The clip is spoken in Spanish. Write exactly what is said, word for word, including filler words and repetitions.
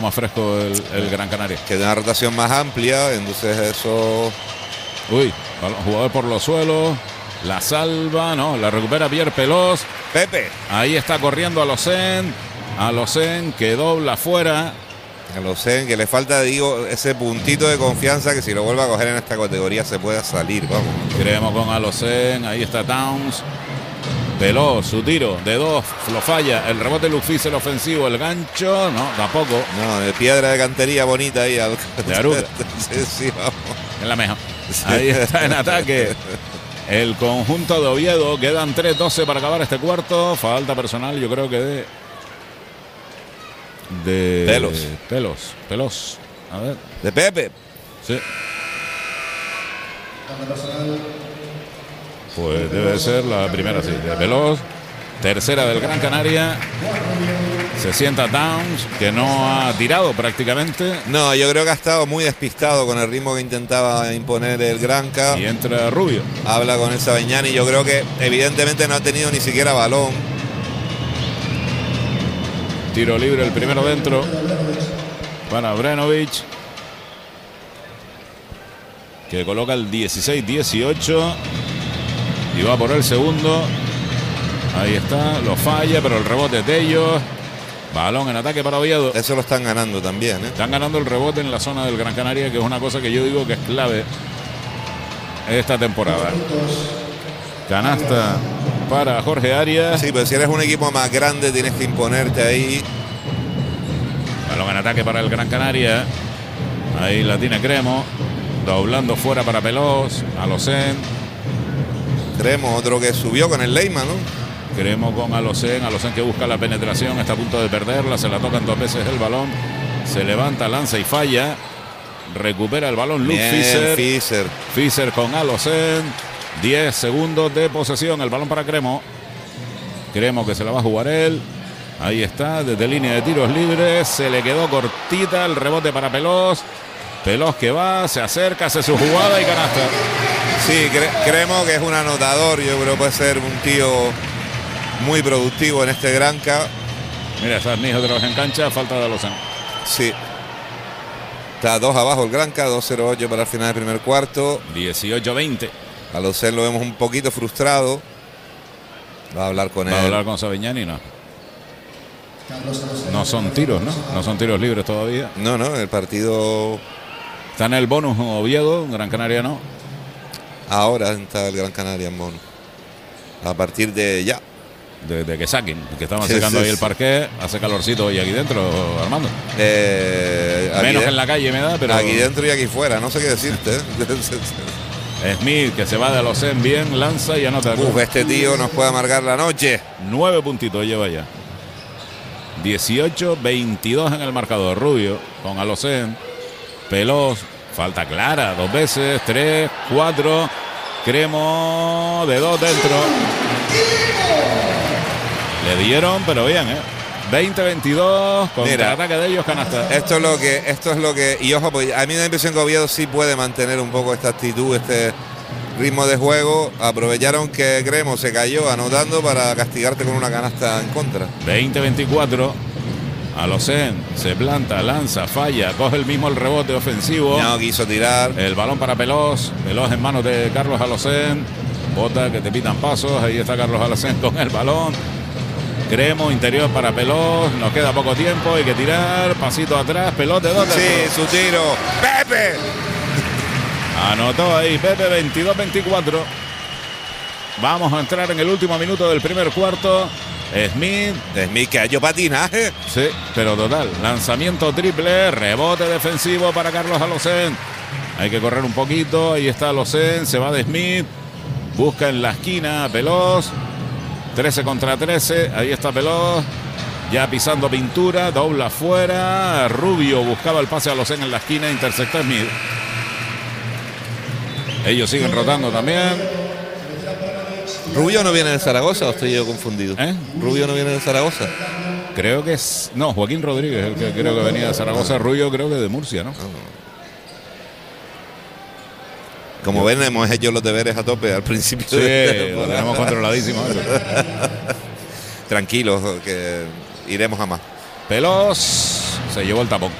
más fresco el, el Gran Canaria. Que da una rotación más amplia, entonces eso... Uy, jugador por los suelos. La salva, no, la recupera Pierre Pelós. Pepe. Ahí está corriendo Alocén. Alocén que dobla afuera. Alocén, que le falta, digo, ese puntito de confianza que si lo vuelve a coger en esta categoría se pueda salir, vamos. Creemos con Alocén, ahí está Towns. Pelós, su tiro de dos, lo falla. El rebote Lufis, el ofensivo, el gancho, no, tampoco. No, de piedra de cantería bonita ahí. Al... De Aruca. Sí, sí, vamos. En la meja. Ahí está en ataque el conjunto de Oviedo. Quedan tres doce para acabar este cuarto. Falta personal, yo creo que de... De... Pelos. Pelos. Pelos. A ver. De Pepe. Sí. Pues debe ser la primera, sí. De Pelos. Tercera del Gran Canaria. Se sienta Downs, que no ha tirado prácticamente. No, yo creo que ha estado muy despistado con el ritmo que intentaba imponer el Granca. Y entra Rubio. Habla con el Sabeñani. Yo creo que evidentemente no ha tenido ni siquiera balón. Tiro libre, el primero dentro para Brenovic, que coloca el dieciséis dieciocho y va por el segundo. Ahí está, lo falla, pero el rebote es de ellos. Balón en ataque para Oviedo. Eso lo están ganando también, ¿eh? Están ganando el rebote en la zona del Gran Canaria, que es una cosa que yo digo que es clave esta temporada. Canasta para Jorge Arias. Sí, pero si eres un equipo más grande tienes que imponerte ahí. Balón en ataque para el Gran Canaria. Ahí la tiene Cremo. Doblando fuera para Pelós. Alocén. Cremo, otro que subió con el Leyman, ¿no? Cremo con Alocén. Alocén que busca la penetración. Está a punto de perderla. Se la tocan dos veces el balón. Se levanta, lanza y falla. Recupera el balón Luke Fischer. Fischer. Fischer con Alocén. diez segundos de posesión. El balón para Cremo. Cremo que se la va a jugar él. Ahí está, desde línea de tiros libres. Se le quedó cortita. El rebote para Pelós. Pelós que va, se acerca, hace su jugada y canasta. Sí, cre creemos que es un anotador. Yo creo que puede ser un tío muy productivo en este Granca. Mira, Sarnijo otra vez en cancha. Falta de Alocén. Sí. Está dos abajo el Granca. dos cero ocho para el final del primer cuarto. dieciocho veinte. Alocén lo vemos un poquito frustrado. Va a hablar con él. Va a hablar con Sabeñani, no. No son tiros, ¿no? No son tiros libres todavía. No, no, el partido... Está en el bonus Oviedo, Gran Canaria no. Ahora está el Gran Canaria en bonus. A partir de ya. De, de que saquen, que estaban Sí, secando sí, ahí el sí. parqué. Hace calorcito hoy aquí dentro, Armando. Eh, aquí Menos de- en la calle me da, pero... Aquí dentro y aquí fuera, no sé qué decirte. ¿eh? Smith, que se va de Alocén bien, lanza y anota. Uf, este tío nos puede amargar la noche. Nueve puntitos lleva ya. dieciocho veintidós en el marcador. Rubio con Alocén. Pelós, falta clara, dos veces, tres, cuatro. Cremo de dos dentro. Le dieron, pero bien, ¿eh? veinte veintidós, con el Mira, ataque de ellos, canasta. Esto es lo que, esto es lo que, y ojo, pues, a mí me da la impresión que Oviedo sí puede mantener un poco esta actitud, este ritmo de juego. Aprovecharon que Cremo se cayó anotando para castigarte con una canasta en contra. veinte veinticuatro. Alocén se planta, lanza, falla, coge el mismo el rebote ofensivo. No quiso tirar. El balón para Pelós. Pelós en manos de Carlos Alocén. Bota que te pitan pasos. Ahí está Carlos Alocén con el balón. Cremo interior para Pelós. Nos queda poco tiempo. Hay que tirar. Pasito atrás. Pelós de dos. Sí, su tiro. ¡Pepe! Anotó ahí Pepe. veintidós veinticuatro. Vamos a entrar en el último minuto del primer cuarto. Smith. Smith que ha hecho patinaje. Sí, pero total. Lanzamiento triple. Rebote defensivo para Carlos Alocén. Hay que correr un poquito. Ahí está Alocén. Se va de Smith. Busca en la esquina a Pelós. trece contra trece. Ahí está Pelós. Ya pisando pintura. Dobla afuera. Rubio buscaba el pase a Alocén en la esquina. Intercepta Smith. Ellos siguen rotando también. ¿Rubio no viene de Zaragoza o estoy yo confundido? ¿Eh? ¿Rubio no viene de Zaragoza? Creo que es... No, Joaquín Rodríguez, el que creo que venía de Zaragoza. Rubio creo que de Murcia, ¿no? Como ven, hemos hecho los deberes a tope al principio. Sí, de lo tenemos controladísimo. Tranquilos, que iremos a más. Pelós se llevó el tapón.